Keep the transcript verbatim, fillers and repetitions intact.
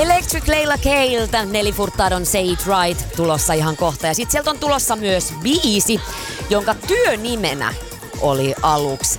Electric Leila Keiltä Nelly Furtadon Say It Right tulossa ihan kohta. Ja sit sieltä on tulossa myös biisi, jonka työnimenä oli aluksi